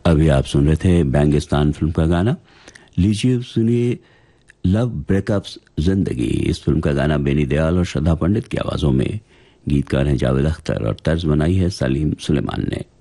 अभी आप सुन रहे थे बैंगिस्तान फिल्म का गाना। लीजिए सुनिए लव ब्रेकअप्स जिंदगी। इस फिल्म का गाना बेनी दयाल और श्रद्धा पंडित की आवाजों में, गीतकार हैं जावेद अख्तर और तर्ज बनाई है सलीम सुलेमान ने।